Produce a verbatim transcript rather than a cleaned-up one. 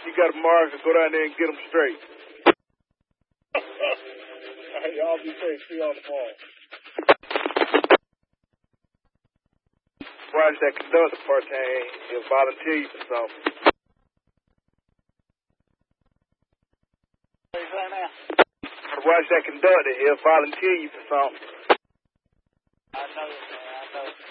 you got a marker, go down there and get them straight. Hey, y'all be safe. See y'all tomorrow. Watch that conductor part-time. He'll volunteer you for something. What you say now? Watch that conductor. He'll volunteer you for something.